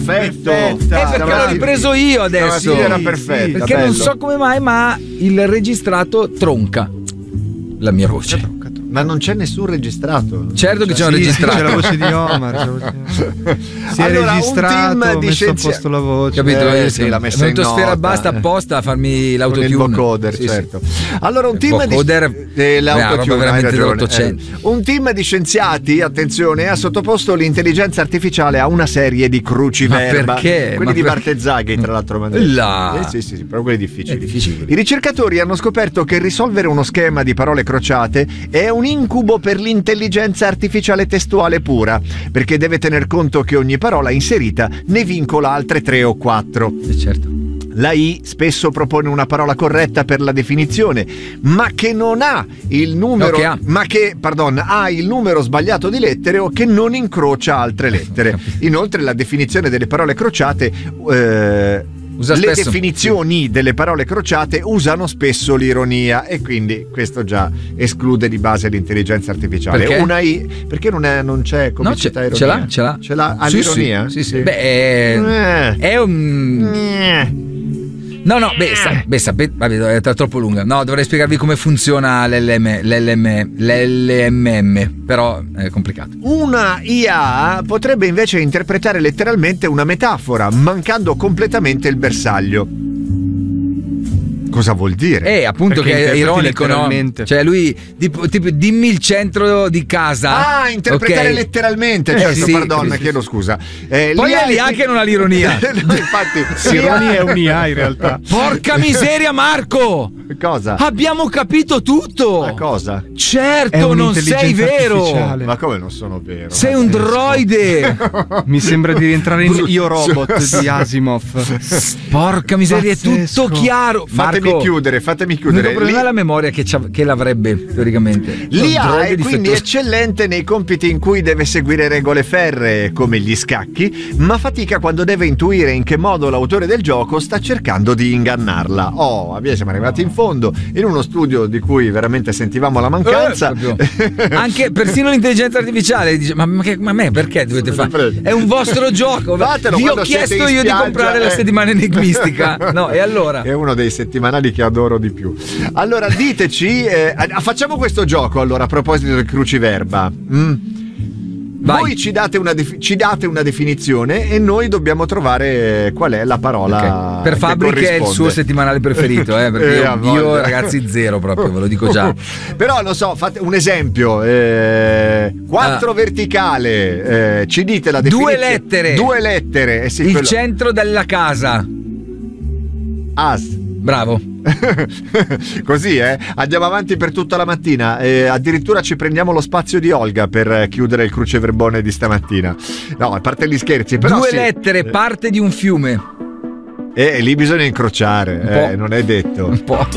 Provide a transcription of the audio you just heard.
perfetto. Perché l'ho ripreso io adesso. Era perfetto. Perché non so come mai, ma il registrato tronca la mia voce. Ma non c'è nessun registrato. Certo che c'è un registrato. C'è la voce di Omar. Si è Allora, registrato, un team di messo a posto la voce. Capito? Sì, l'ha messa in Sfera nota. basta apposta a farmi Con l'autotune. il vocoder, Sì, certo. Allora, un team vocoder l'autotune, roba hai veramente ragione. dell'Ottocento. Un team di scienziati, attenzione, ha sottoposto l'intelligenza artificiale a una serie di cruciverba. Ma perché? Quelli di Bartezzaghi, tra l'altro. Sì, proprio quelli difficili. I ricercatori hanno scoperto che risolvere uno schema di parole crociate è un incubo per l'intelligenza artificiale testuale pura, perché deve tener conto che ogni parola inserita ne vincola altre 3 o 4. Certo. La I spesso propone una parola corretta per la definizione, ma che non ha il numero, ha il numero sbagliato di lettere o che non incrocia altre lettere. Inoltre la definizione delle parole crociate le definizioni delle parole crociate usano spesso l'ironia, e quindi questo già esclude di base l'intelligenza artificiale. Perché? Una I, perché non c'è comicità ironia? Ce l'ha. All'ironia? Sì. Beh, è un... No, sapete, vabbè, è troppo lunga. No, dovrei spiegarvi come funziona l'LMM, però è complicato. Una IA potrebbe invece interpretare letteralmente una metafora, mancando completamente il bersaglio. Cosa vuol dire? Appunto, perché che è ironico, no? Cioè lui tipo dimmi il centro di casa. Interpretare letteralmente, certo, sì, perdona, chiedo scusa. Poi è l'IA che non ha l'ironia. No, infatti, l'ironia è un'IA in realtà. Porca miseria, Marco! Cosa? Abbiamo capito tutto! Ma cosa? Certo, non sei vero! Artificiale. Ma come non sono vero? Sei un droide! Mi sembra di rientrare in Io Robot di Asimov. Porca miseria, Pazzesco. è tutto chiaro. Fatemi chiudere. L'unico problema è la memoria che l'avrebbe teoricamente. L'IA è quindi eccellente nei compiti in cui deve seguire regole ferree come gli scacchi, ma fatica quando deve intuire in che modo l'autore del gioco sta cercando di ingannarla. Siamo arrivati in fondo, in uno studio di cui veramente sentivamo la mancanza. Anche persino l'intelligenza artificiale dice: ma me perché dovete fare? È un vostro gioco. Vi ho chiesto io di comprare la settimana enigmistica. No, e allora? È uno dei settimanali che adoro di più. Allora diteci, facciamo questo gioco allora a proposito del cruciverba. Voi ci date una definizione e noi dobbiamo trovare qual è la parola. Okay. Per Fabri che è il suo settimanale preferito, perché io ragazzi zero proprio, ve lo dico già. Però lo so, fate un esempio. 4 verticale, ci dite la definizione. 2 lettere. Il centro della casa. Bravo. Così andiamo avanti per tutta la mattina, addirittura ci prendiamo lo spazio di Olga per chiudere il cruceverbone di stamattina. No, a parte gli scherzi, però 2 lettere, parte di un fiume. Lì bisogna incrociare, non è detto. Un po'.